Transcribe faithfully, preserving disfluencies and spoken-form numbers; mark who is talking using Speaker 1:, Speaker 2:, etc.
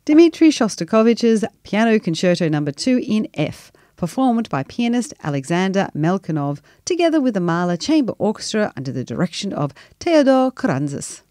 Speaker 1: Dmitri Shostakovich's Piano Concerto Number two in F, performed by pianist Alexander Melkinov, together with the Mahler Chamber Orchestra under the direction of Theodor Karantzis.